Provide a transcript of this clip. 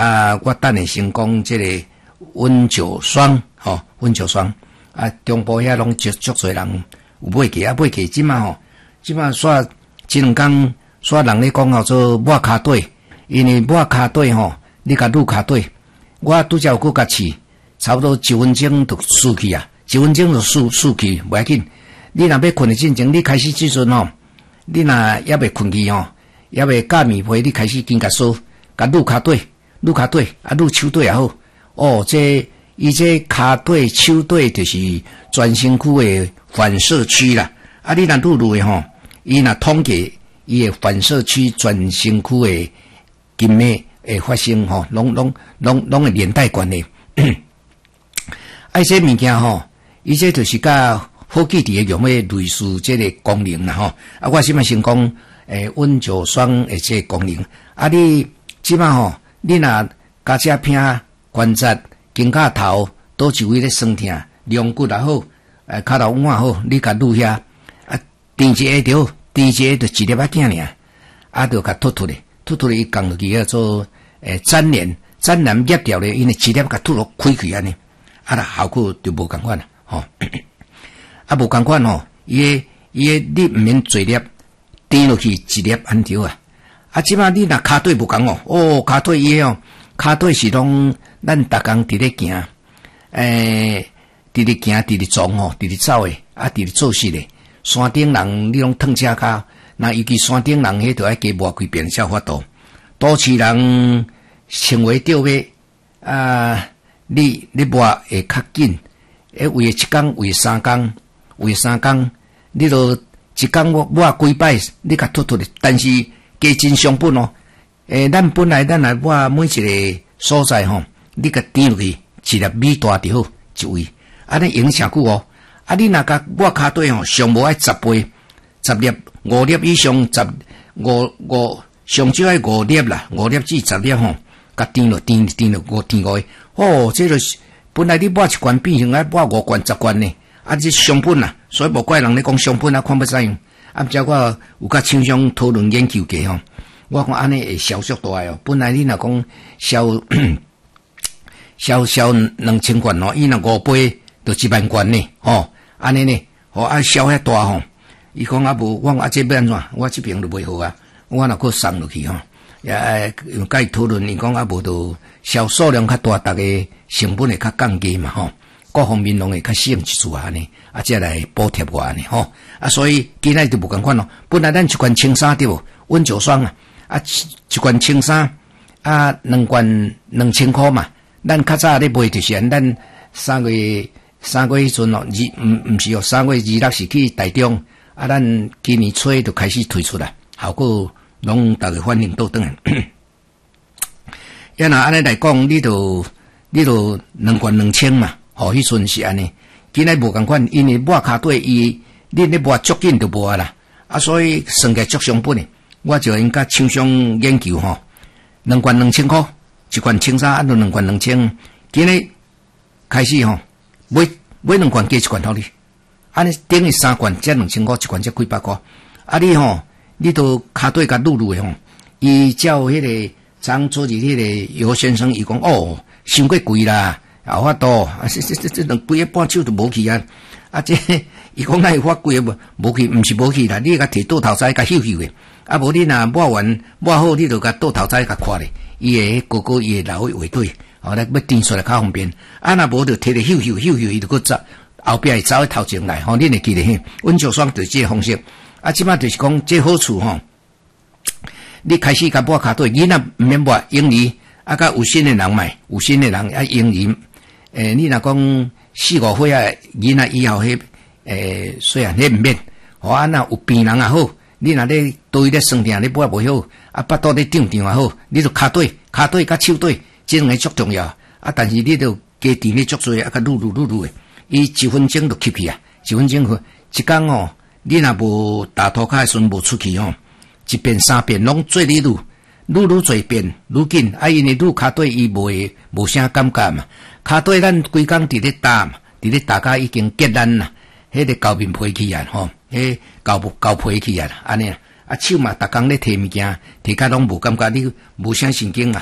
我等下先讲这个温酒霜，温酒霜中部遐拢足侪人有买过买过即嘛即嘛煞即两天煞人咧讲做抹骹底，因为抹骹底你甲撸骹底，我拄则有搁甲试，差不多1分钟就输去啊，1分钟就输去，袂要紧。你若要困的进前，你开始即阵你若还未困去还未加棉被，你开始先甲梳，甲撸骹底，撸手底也好。伊这骹底、手底就是全身躯的反射区啦。你若撸的伊若统计伊的反射区全身躯的筋脉会发生拢会连带关系。这物件伊这就是甲好记忆的用的类似这个功能啦我先先讲温酒霜的这个功能。你即马你若脚趾偏关节肩胛头倒一位咧酸痛，两骨也好，骹头腕好，你甲撸遐垫一下就垫一下就一粒仔囝尔，就甲吐咧，伊降落去叫做粘连捏掉咧，因为一粒甲吐落开去安尼，效果就无共款啦无共款伊的你毋免侪粒滴落去一粒安条即摆你若骹底无共骹底伊骹底是拢咱逐工伫咧行伫咧撞伫咧走诶伫咧做事咧。山顶人你拢脱车骹，那尤其山顶人迄著爱加磨几遍才法度。都市人生活着要你磨会较紧，为一工为三工，你著一工磨几摆，你甲吐咧，但是加真成本咱本来磨每一个所在你甲滴落去一粒米大就好一位，尼用诚久你若甲抹骹底上无爱10倍，10粒5粒以上5上少爱5粒啦，5粒至10粒甲甜落这就是本来你抹一罐变成爱抹5罐10罐呢，这成本啦，所以无怪人咧讲成本看要怎样。只我有甲厂商讨论研究过我看安尼会销售大本来你若讲销2000罐伊若5杯就1万罐呢安尼呢销遐大伊讲无我这要安怎，我这边就袂好我若搁送落去甲伊讨论，伊讲无就销数量较大，逐个成本会较降低嘛各方面拢会较省一撮安尼才来补贴我安尼所以今仔就无共款本来咱一罐青衫对无温酒霜一罐青衫2罐2000块嘛，咱较早咧卖就是咱3月迄阵毋是3月26是去台中咱今年初就开始推出啦，效果拢逐个反应倒转若安尼来讲，你就2罐2000嘛迄阵是安尼。今仔无共款，因为抹骹底你咧抹足紧就无啦所以算起来足成本的。我就应甲厂商研究2罐2000块，一罐青衫按照2罐2000，今日开始买2罐加1罐互你，安尼等于3罐才2000块，1罐才几百块你都骹底甲撸的伊照迄个张主任迄个尤先生伊讲伤过贵啦，有法度这2几个半手就无去这伊讲哪有法贵无去，毋是无去啦，你甲摕倒头栽甲嗅嗅的无你若抹好，你就甲倒头栽甲看咧，伊会哥伊会留去画对来要订出来较方便若无就摕咧嗅嗅伊就搁走后壁会走去头前来你会记得温酒霜就是这个方式即摆就是讲这好处你开始甲抹骹底，囡仔毋免抹婴儿甲有心的人买，有心的人婴儿你若讲4、5岁囡仔以后虽然迄毋免若有病人也好，你若咧对咧酸痛咧抹袂好巴肚咧胀也好，你就骹底甲手底这2个足重要但是你就加甜咧足多甲撸的伊1分钟就吸去1分钟一工你若无打涂骹的时阵无出去1遍3遍拢做你撸做遍愈紧因为撸骹底伊无啥感觉嘛，骹底咱规工伫咧打嘛，伫咧打甲已经结烂啦，迄个胶面皮起迄胶皮起安尼手嘛逐工咧摕物件摕甲拢无感觉，你无啥神经嘛